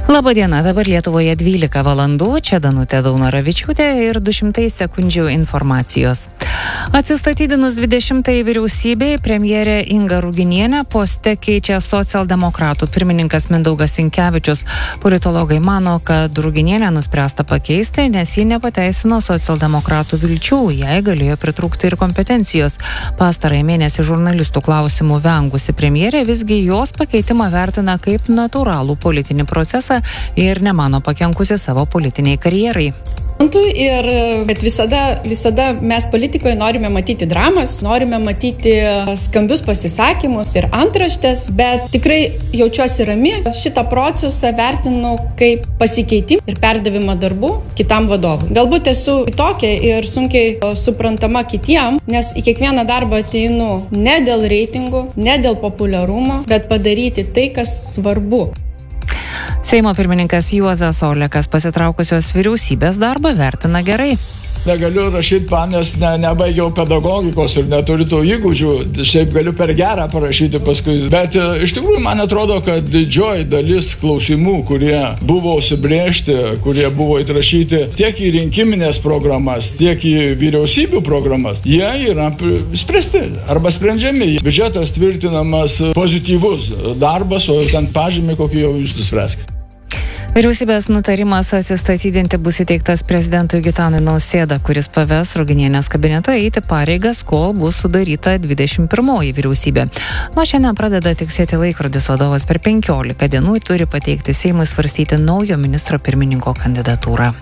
Labadiena, dabar Lietuvoje 12 valandų, čia Danutė Daunoravičiūtė ir 200 sekundžių informacijos. Atsistatydinus 20-ąjį vyriausybei, premjerė Inga Ruginienė poste keičia socialdemokratų pirmininkas Mindaugas Sinkevičius. Politologai mano, kad Ruginienė nuspręsta pakeisti, nes ji nepateisino socialdemokratų vilčių, jai galėjo pritrūkti ir kompetencijos. Pastarąjį mėnesį žurnalistų klausimų vengusi premjerė visgi jos pakeitimą vertina kaip natūralų politinį procesą ir nemano pakenkusi savo politiniai karjerai. Ir kad visada mes politikoje norime matyti dramas, norime matyti skambius pasisakymus ir antraštės, bet tikrai jaučiuosi rami. Šitą procesą vertinu kaip pasikeitimą ir perdavimą darbų kitam vadovui. Galbūt esu kitokia ir sunkiai suprantama kitiem, nes į kiekvieną darbą ateinu ne dėl reitingų, ne dėl populiarumo, bet padaryti tai, kas svarbu. Seimo pirmininkas Juozas Olekas pasitraukusios vyriausybės darbą vertina gerai. Negaliu rašyti panės, nebaigiau pedagogikos ir neturiu tų įgūdžių, šiaip galiu per gerą parašyti paskui. Bet iš tikrųjų man atrodo, kad didžioji dalis klausimų, kurie buvo užsibrėžti, kurie buvo įtrašyti tiek į rinkiminės programas, tiek į vyriausybių programas, jie yra spręsti arba sprendžiami. Biudžetas tvirtinamas pozityvus darbas, o ten pažymį kokį jau jūs nuspręskite. Vyriausybės nutarimas atsistatydinti bus įteiktas prezidentui Gitanui Nausėda, kuris paves Ruginienės kabineto eiti pareigas, kol bus sudaryta 21-oji vyriausybė. Nuo šiandien pradeda tiksėti laikrodis, vadovas per 15 dienų turi pateikti Seimui svarstyti naujo ministro pirmininko kandidatūrą.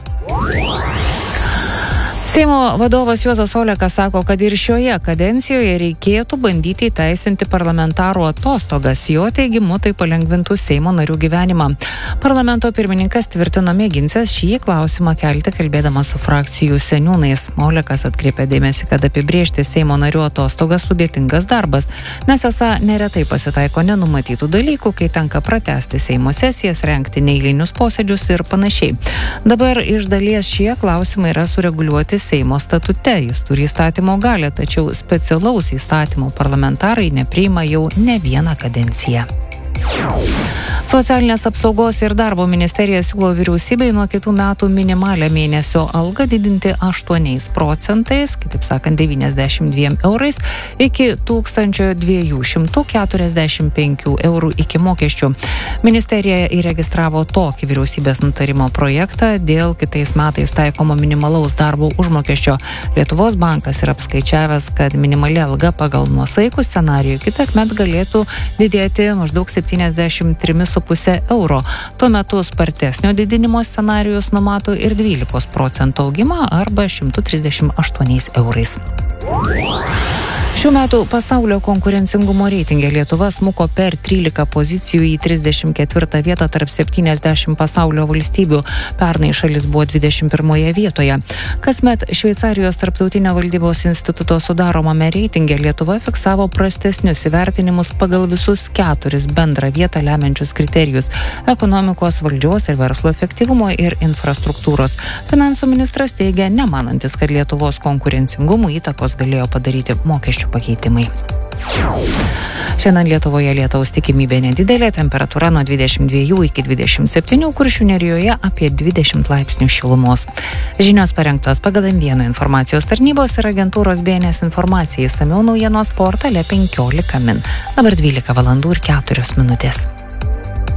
Seimo vadovas Juozas Olekas sako, kad ir šioje kadencijoje reikėtų bandyti įteisinti parlamentarų atostogas. Jo teigimu tai palengvintų Seimo narių gyvenimą. Parlamento pirmininkas tvirtino mėginsęs šį klausimą kelti, kalbėdamas su frakcijų seniūnais. Olekas atkreipė dėmesį, kad apibrėžti Seimo narių atostogas sudėtingas darbas, nes esą neretai pasitaiko nenumatytų dalykų, kai tenka pratęsti Seimo sesijas, rengti neeilinius posėdžius ir panašiai. Dabar iš dalies šie klausimai yra sureguliuoti Seimo statute. Jis turi įstatymo galią, tačiau specialaus įstatymo parlamentarai nepriima jau ne vieną kadenciją. Socialinės apsaugos ir darbo ministerija siūlo vyriausybei nuo kitų metų minimalią mėnesio algą didinti 8%, kitaip sakant 92 eurais, iki 1245 eurų iki mokesčių. Ministerija įregistravo tokį vyriausybės nutarimo projektą dėl kitais metais taikomo minimalaus darbo užmokesčio. Lietuvos bankas yra apskaičiavęs, kad minimali alga pagal nuosaikų scenarijų kitąmet galėtų didėti maždaug 73,5 euro. Tuo metu spartesnio didinimo scenarijus numato ir 12% augimą arba 138 eurais. Šių metų pasaulio konkurencingumo reitinge Lietuva smuko per 13 pozicijų į 34 vietą tarp 70 pasaulio valstybių. Pernai šalis buvo 21 vietoje. Kasmet Šveicarijos tarptautinio valdybos instituto sudaromame reitinge Lietuva fiksavo prastesnius įvertinimus pagal visus 4 bendrą vietą lemiančius kriterijus – ekonomikos, valdžios ir verslo efektyvumo ir infrastruktūros. Finansų ministras teigia, nemanantis, kad Lietuvos konkurencingumų įtakos galėjo padaryti mokesčių pakeitimai. Šiandien Lietuvoje lietaus tikimybė nedidelė, temperatūra nuo 22 iki 27, Kuršių nerijoje apie 20 laipsnių šilumos. Žinios parengtos pagal M1 informacijos tarnybos ir agentūros BNS informacijai, išsamiau naujienos portale 15 min. Dabar 12 valandų ir 4 minutės.